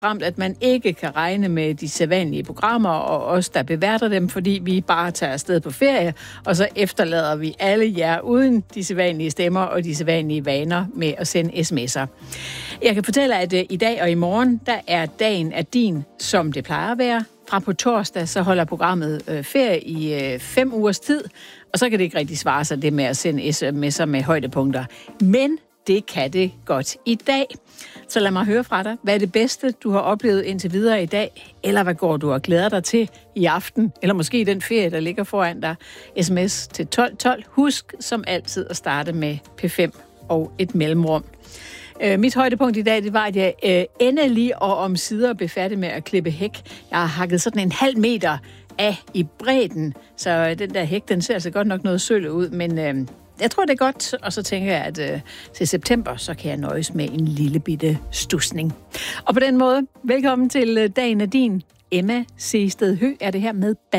ramt, at man ikke kan regne med de sædvanlige programmer og os, der beværter dem, fordi vi bare tager afsted på ferie, og så efterlader vi alle jer uden de sædvanlige stemmer og de sædvanlige vaner med at sende sms'er. Jeg kan fortælle, at i dag og i morgen, der er dagen af din, som det plejer at være. Fra på torsdag, så holder programmet ferie i 5 ugers tid, og så kan det ikke rigtig svare sig det med at sende sms'er med højdepunkter. Men det kan det godt i dag. Så lad mig høre fra dig. Hvad er det bedste, du har oplevet indtil videre i dag? Eller hvad går du og glæder dig til i aften? Eller måske den ferie, der ligger foran dig? SMS til 1212. Husk som altid at starte med P5 og et mellemrum. Mit højdepunkt i dag, det var, at jeg endelig og omsider blev færdig med at klippe hæk. Jeg har hakket sådan en halv meter af i bredden, så den der hæk, den ser altså godt nok noget sølle ud, men jeg tror, det er godt, og så tænker jeg, at til september, så kan jeg nøjes med en lille bitte stusning. Og på den måde, velkommen til dagen af din. Emma Seested Høgh er det her med